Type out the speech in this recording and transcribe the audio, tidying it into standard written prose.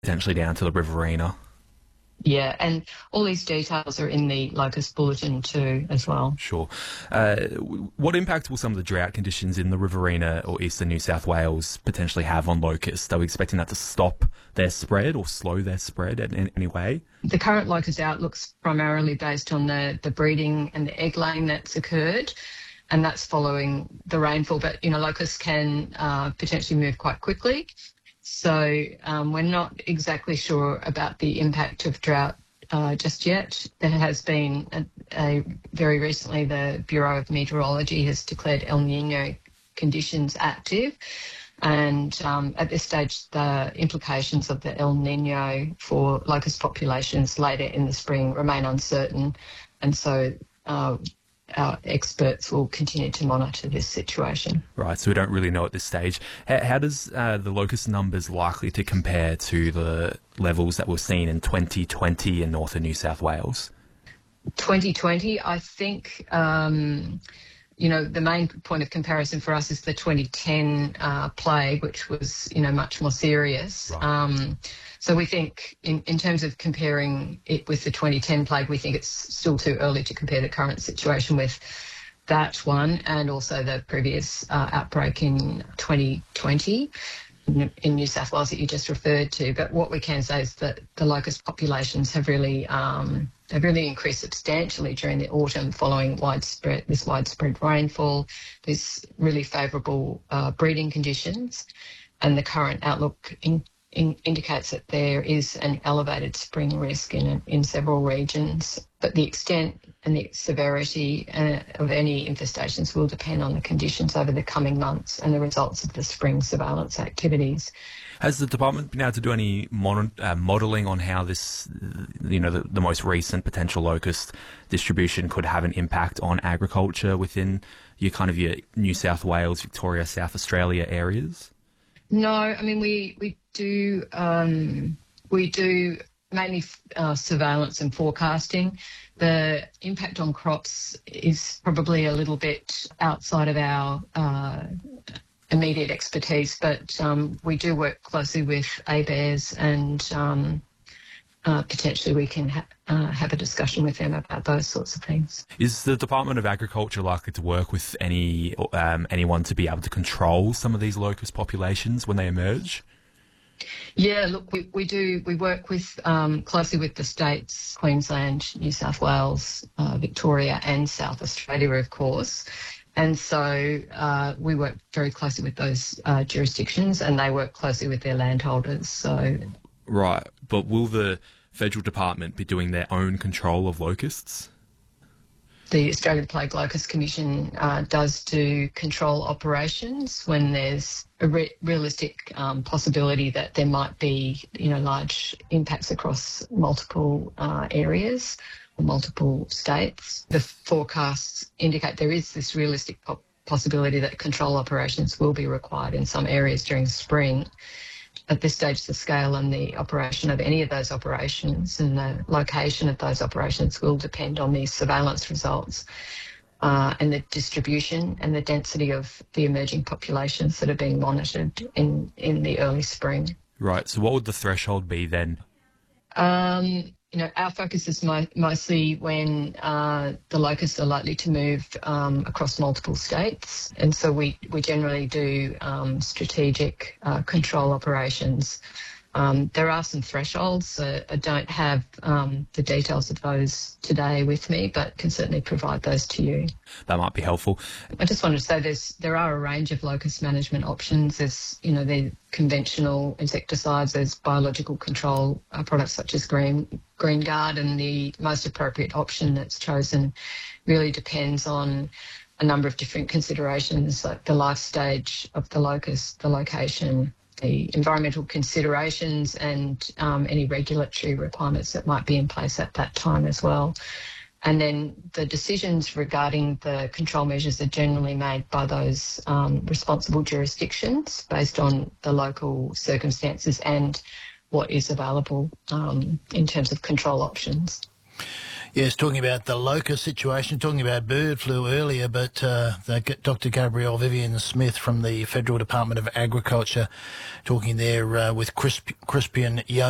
potentially down to the Riverina. Yeah, and all these details are in the locust bulletin too, as well. Sure. What impact will some of the drought conditions in the Riverina or eastern New South Wales potentially have on locusts? Are we expecting that to stop their spread or slow their spread in any way? The current locust outlook's primarily based on the breeding and the egg laying that's occurred, and that's following the rainfall. But, locusts can potentially move quite quickly. So we're not exactly sure about the impact of drought just yet. There has been very recently the Bureau of Meteorology has declared El Nino conditions active. And at this stage, the implications of the El Nino for locust populations later in the spring remain uncertain. And so our experts will continue to monitor this situation. Right, so we don't really know at this stage. How does the locust numbers likely to compare to the levels that were seen in 2020 in northern New South Wales? 2020, I think, the main point of comparison for us is the 2010 plague, which was, much more serious. Right. So we think in terms of comparing it with the 2010 plague, we think it's still too early to compare the current situation with that one and also the previous outbreak in 2020 in New South Wales that you just referred to. But what we can say is that the locust populations have really increased substantially during the autumn following this widespread rainfall, these really favourable breeding conditions, and the current outlook indicates that there is an elevated spring risk in several regions, but the extent and the severity of any infestations will depend on the conditions over the coming months and the results of the spring surveillance activities. Has the department been able to do any modelling on how this, the most recent potential locust distribution could have an impact on agriculture within your New South Wales, Victoria, South Australia areas? No, I mean we do mainly surveillance and forecasting. The impact on crops is probably a little bit outside of our immediate expertise, but we do work closely with ABARES and potentially we can have a discussion with them about those sorts of things. Is the Department of Agriculture likely to work with anyone to be able to control some of these locust populations when they emerge? Yeah, look, we do. We work with closely with the states, Queensland, New South Wales, Victoria and South Australia, of course. And so we work very closely with those jurisdictions and they work closely with their landholders. So, right, but will the federal department be doing their own control of locusts? The Australian Plague Locust Commission does do control operations when there's a realistic possibility that there might be, large impacts across multiple areas or multiple states. The forecasts indicate there is this realistic possibility that control operations will be required in some areas during spring. At this stage, the scale and the operation of any of those operations and the location of those operations will depend on these surveillance results and the distribution and the density of the emerging populations that are being monitored in the early spring. Right. So what would the threshold be then? Our focus is mostly when the locusts are likely to move across multiple states. And so we generally do strategic control operations. There are some thresholds. I don't have the details of those today with me, but can certainly provide those to you. That might be helpful. I just wanted to say there are a range of locust management options. There's, the conventional insecticides, there's biological control products such as Green Guard, and the most appropriate option that's chosen really depends on a number of different considerations, like the life stage of the locust, the location, the environmental considerations and any regulatory requirements that might be in place at that time as well. And then the decisions regarding the control measures are generally made by those responsible jurisdictions based on the local circumstances and what is available in terms of control options. Yes, talking about the locust situation, talking about bird flu earlier, but Dr. Gabrielle Vivian Smith from the Federal Department of Agriculture talking there with Crispian Young.